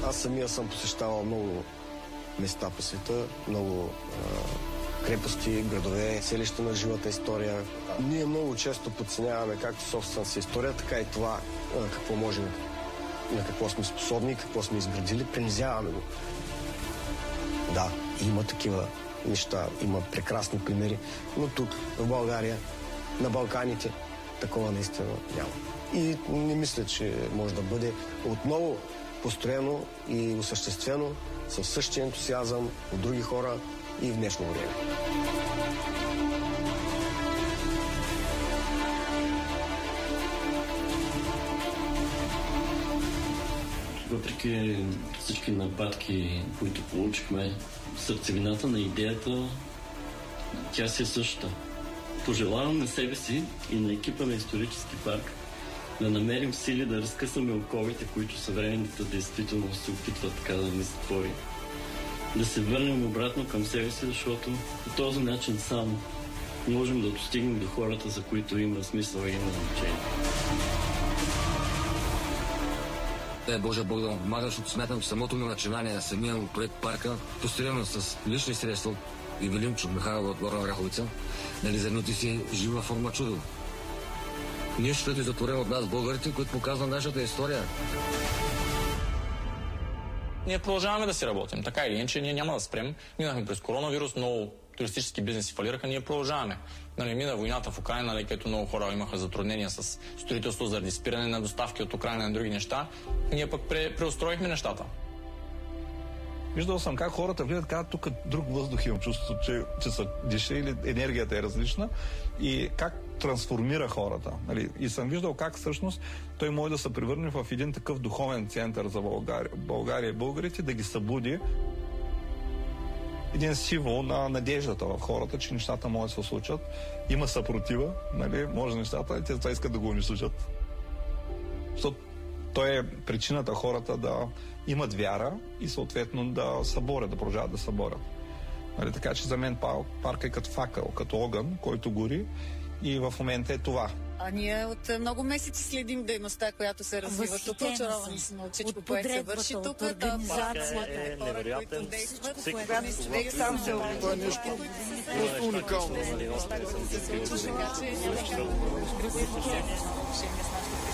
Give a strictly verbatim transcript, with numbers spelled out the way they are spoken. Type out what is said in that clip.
Аз самия съм посещавал много места по света, много а, крепости, градове, селища на живата история. Ние много често подценяваме както собствената си история, така и това а, какво можем, на какво сме способни, какво сме изградили, принизяваме го. Да, има такива неща, има прекрасни примери, но тук, в България, на Балканите, такова наистина няма. И не мисля, че може да бъде отново построено и осъществено със същия ентусиазъм от други хора и в днешно време. Въпреки всички нападки, които получихме, сърцевината на идеята, тя си е същата. Пожелавам на себе си и на екипа на Исторически парк да намерим сили да разкъсаме оковите, които съвременната действителност се опитва така да ни затвори. Да се върнем обратно към себе си, защото по този начин само можем да достигнем до хората, за които има смисъл и има значение. Дай Боже Бог да му помага, защото смятам, че самото ми начинание, самия му проект парка, построено с лични средства и Велимчо Михайлова от Горна Оряховица, нали за едното си жива форма чудо. Нищо е затворено от нас, българите, които показва нашата история. Ние продължаваме да си работим. Така или иначе, ние няма да спрем. Минахме през коронавирус, много туристически бизнеси фалираха, ние продължаваме. Нали, мина войната в Украйна, нали, където много хора имаха затруднения с строителство заради спиране на доставки от Украйна и други неща. Ние пък пре, преустроихме нещата. Виждал съм как хората влизат, казват, тук друг въздух имам чувството, че, че са диша или енергията е различна и как трансформира хората. Нали? И съм виждал как всъщност той може да се превърне в един такъв духовен център за България, България и българите, да ги събуди един символ на надеждата в хората, че нещата могат да се случат. Има съпротива, нали? Може нещата, и те това искат да го унищожат. Защото той е причината хората да имат вяра и съответно да съборят, да продължават да съборят. Нали, така че за мен парк е като факъл, като огън, който гори и в момента е това. А ние от много месеци следим дейността, която се развива тук. Очаровани сме от всичко, което се върши тук. Организацията е невероятен. Човек сам се това е нещо просто уникално. Така че